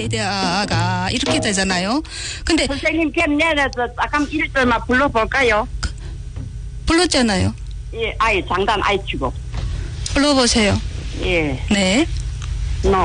아이디어가 이렇게 되잖아요. 근데 선생님 그럼 내려서 잠깐 1절만 불러볼까요? 불렀잖아요. 예, 아이 장단 아이 치고. 불러보세요. 예. 네.